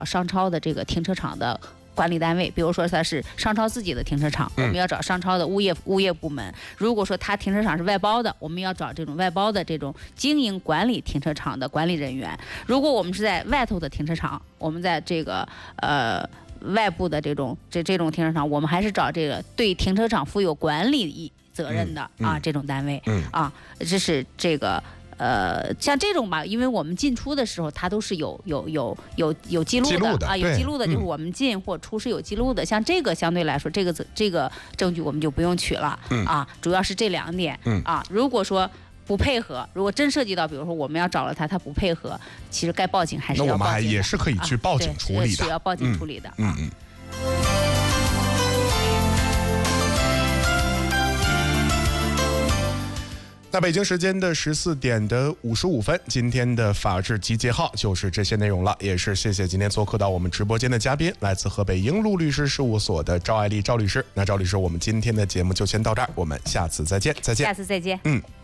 商超的这个停车场的管理单位，比如说它是商超自己的停车场，我们要找商超的物业部门。如果说它停车场是外包的，我们要找这种外包的这种经营管理停车场的管理人员。如果我们是在外头的停车场，我们在这个外部的这种停车场，我们还是找这个对停车场负有管理责任的这种单位这是这个。像这种吧，因为我们进出的时候，它都是有记录的有记录的，就是我们进或出是有记录的。像这个相对来说，这个证据我们就不用取了主要是这2点如果说不配合，如果真涉及到，比如说我们要找了他不配合，其实该报警还是要报警的。 那我们也是可以去报警处理的， 是要报警处理的。 那北京时间的14点55分，今天的法治集结号就是这些内容了，也是谢谢今天做客到我们直播间的嘉宾，来自河北英路律师事务所的赵爱丽赵律师。那赵律师，我们今天的节目就先到这儿，我们下次再见。 下次再见。